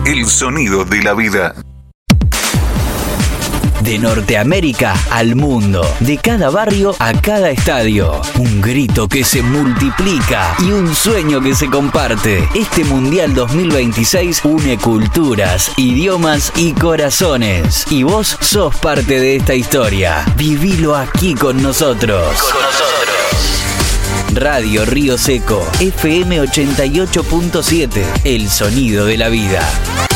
El sonido de la vida. De Norteamérica al mundo, de cada barrio a cada estadio. Un grito que se multiplica y un sueño que se comparte. Este Mundial 2026 une culturas, idiomas y corazones. Y vos sos parte de esta historia. Vivilo aquí con nosotros. Radio Río Seco, FM 88.7, el sonido de la vida.